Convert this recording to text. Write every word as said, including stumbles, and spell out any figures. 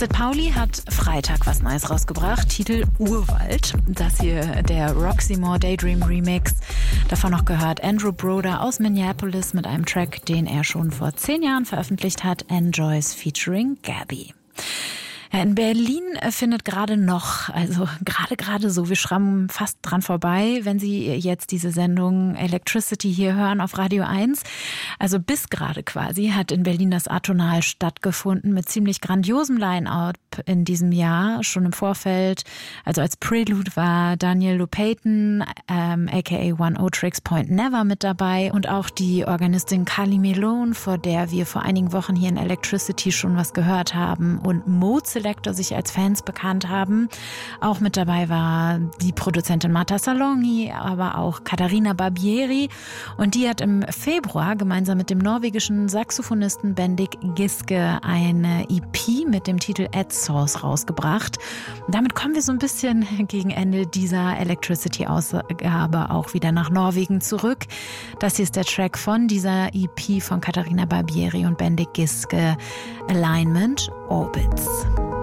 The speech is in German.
Sid Pauli hat Freitag was Neues rausgebracht, Titel Urwald. Das hier der Roxy Moore Daydream Remix. Davon noch gehört Andrew Broder aus Minneapolis mit einem Track, den er schon vor zehn Jahren veröffentlicht hat, Enjoys featuring Gabby. In Berlin findet gerade noch, also gerade gerade so, wir schrammen fast dran vorbei, wenn Sie jetzt diese Sendung Electricity hier hören auf Radio eins. Also bis gerade quasi hat in Berlin das Atonal stattgefunden mit ziemlich grandiosem Line-Up in diesem Jahr, schon im Vorfeld. Also als Prelude war Daniel Lupayton, ähm, aka One O Tricks Point Never mit dabei und auch die Organistin Carly Melone, vor der wir vor einigen Wochen hier in Electricity schon was gehört haben, und Mode Selector sich als Fans bekannt haben. Auch mit dabei war die Produzentin Marta Salongi, aber auch Katharina Barbieri, und die hat im Februar gemeinsam mit dem norwegischen Saxophonisten Bendik Giske eine E P mit dem Titel At Source rausgebracht. Und damit kommen wir so ein bisschen gegen Ende dieser Electricity-Ausgabe auch wieder nach Norwegen zurück. Das hier ist der Track von dieser E P von Katharina Barbieri und Bendik Giske, Alignment Orbits.